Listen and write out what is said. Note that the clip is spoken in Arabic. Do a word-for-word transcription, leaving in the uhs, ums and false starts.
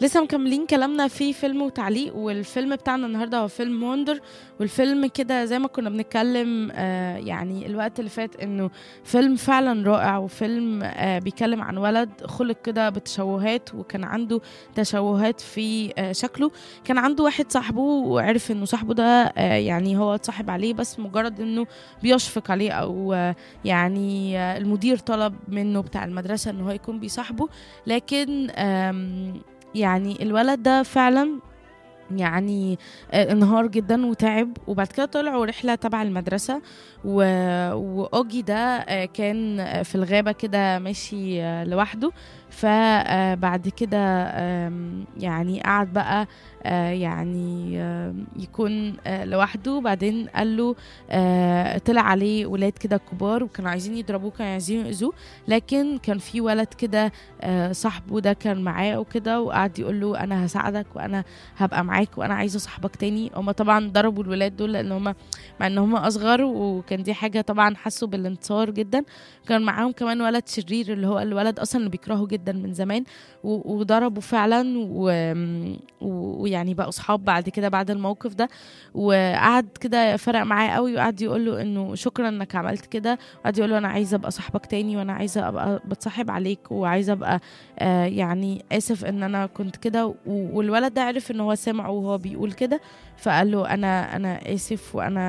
لسه مكملين كلامنا في فيلم وتعليق، والفيلم بتاعنا النهارده هو فيلم وندر. والفيلم كده زي ما كنا بنتكلم آه يعني الوقت اللي فات انه فيلم فعلا رائع، وفيلم آه بيتكلم عن ولد خلق كده بتشوهات، وكان عنده تشوهات في آه شكله. كان عنده واحد صاحبه وعرف انه صاحبه ده آه يعني هو اتصاحب عليه بس مجرد انه بيشفق عليه، او آه يعني آه المدير طلب منه بتاع المدرسة انه هو يكون بيصاحبه. لكن يعني الولد ده فعلا يعني آه، انهار جدا وتعب، وبعد كده طلعوا رحلة تبع المدرسة. و... وأوجي ده آه، كان آه، في الغابة كده ماشي آه، لوحده. فبعد كده آم، يعني قعد بقى آه، يعني آم، يكون آه، لوحده. بعدين قال له آه، طلع عليه ولاد كده كبار وكانوا عايزين يضربوه، كانوا عايزين يأذوه. لكن كان في ولد كده آه، صاحبه ده كان معاه وكده، وقعد يقول له أنا هساعدك وأنا هبقى معاك وانا عايزه صاحبك تاني. هما طبعا ضربوا الولاد دول لان هما مع ان هما اصغر، وكان دي حاجه طبعا حسوا بالانتصار جدا. كان معاهم كمان ولد شرير اللي هو الولد اصلا اللي بيكرهه جدا من زمان، و- وضربوا فعلا و- و- ويعني بقوا صحاب بعد كده بعد الموقف ده. وقعد كده فرق معاه قوي، وقعد يقول له انه شكرا انك عملت كده، وقعد يقول له انا عايزه ابقى صاحبك تاني، وانا عايزه ابقى بتصاحب عليك، وعايزه ابقى آه يعني اسف ان انا كنت كده. و- والولد ده عرف ان هو سمعه وهو بيقول كده، فقال له انا انا اسف وانا